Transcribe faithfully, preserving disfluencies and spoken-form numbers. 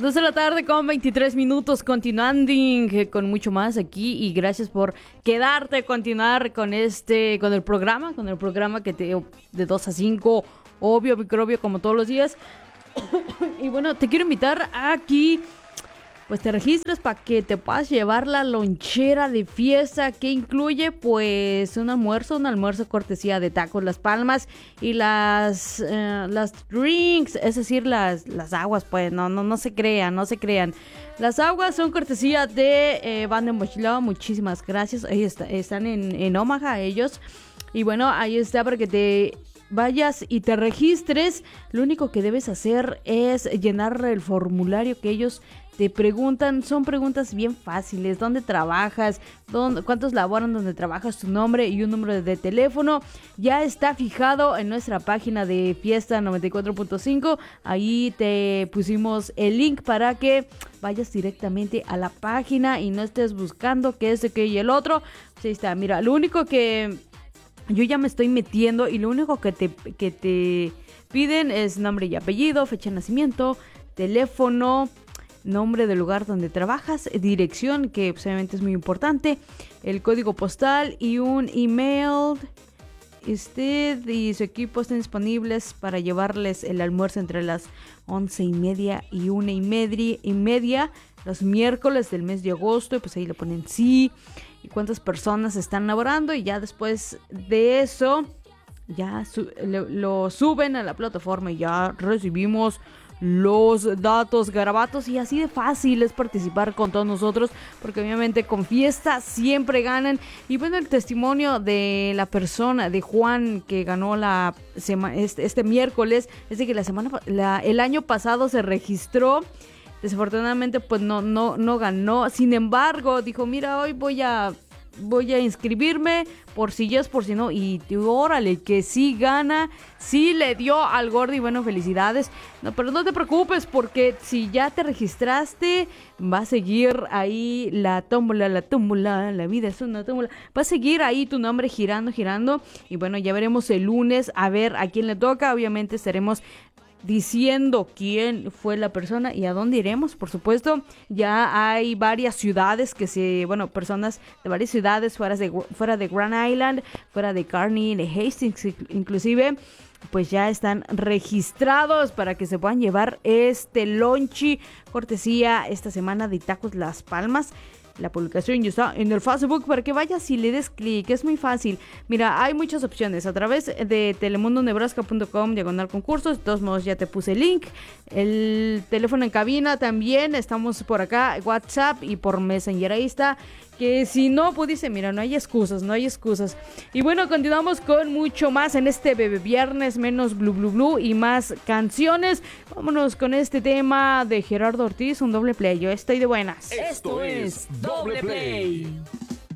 dos de la tarde con veintitrés minutos, continuando con mucho más aquí, y gracias por quedarte, continuar con este, con el programa, con el programa que te de dos a cinco, obvio, microbio, como todos los días. Y bueno, te quiero invitar aquí, pues te registres para que te puedas llevar la lonchera de fiesta, que incluye pues un almuerzo, un almuerzo cortesía de Tacos Las Palmas, y las uh, las drinks, es decir, las, las aguas, pues no, no, no se crean, no se crean. Las aguas son cortesía de eh, Banda Mochila, muchísimas gracias. Ahí está, están en, en Omaha ellos. Y bueno, ahí está para que te vayas y te registres. Lo único que debes hacer es llenar el formulario que ellos te preguntan. Son preguntas bien fáciles. ¿Dónde trabajas? ¿Dónde, ¿Cuántos laboran donde trabajas? Tu nombre y un número de teléfono. Ya está fijado en nuestra página de Fiesta noventa y cuatro punto cinco. Ahí te pusimos el link para que vayas directamente a la página y no estés buscando qué es, qué y el otro. Pues ahí está. Mira, lo único que yo ya me estoy metiendo y lo único que te, que te piden es nombre y apellido, fecha de nacimiento, teléfono, nombre del lugar donde trabajas, dirección, que pues, obviamente es muy importante, el código postal y un email. Usted y su equipo están disponibles para llevarles el almuerzo entre las once y media y una y media, y media los miércoles del mes de agosto, y pues ahí le ponen sí y cuántas personas están laborando, y ya después de eso ya su- lo, lo suben a la plataforma y ya recibimos los datos garabatos, y así de fácil es participar con todos nosotros, porque obviamente con Fiesta siempre ganan. Y bueno, el testimonio de la persona, de Juan, que ganó la sema, este, este miércoles, es de que la semana la, el año pasado se registró. Desafortunadamente pues no, no, no ganó. Sin embargo, dijo, mira, hoy voy a voy a inscribirme por si yes, por si no. Y digo, órale, que sí gana, sí le dio al gordo. Y bueno, felicidades. No, pero no te preocupes, porque si ya te registraste, va a seguir ahí la tómbola, la tómbola, la vida es una tómbola. Va a seguir ahí tu nombre girando, girando. Y bueno, ya veremos el lunes a ver a quién le toca. Obviamente estaremos diciendo quién fue la persona y a dónde iremos, por supuesto. Ya hay varias ciudades que se, bueno, personas de varias ciudades fuera de, fuera de Grand Island, fuera de Kearney, de Hastings inclusive, pues ya están registrados para que se puedan llevar este lonchi cortesía esta semana de Tacos Las Palmas. La publicación ya está en el Facebook para que vayas y le des clic, es muy fácil. Mira, hay muchas opciones a través de telemundo nebraska punto com diagonal concursos. De todos modos ya te puse el link. El teléfono en cabina también, estamos por acá, WhatsApp y por Messenger, ahí está. Que si no pudiste, mira, no hay excusas, no hay excusas. Y bueno, continuamos con mucho más en este Bebé Viernes, menos Blue Blue Blue y más canciones. Vámonos con este tema de Gerardo Ortiz, un doble play. Yo estoy de buenas. Esto es Doble Play.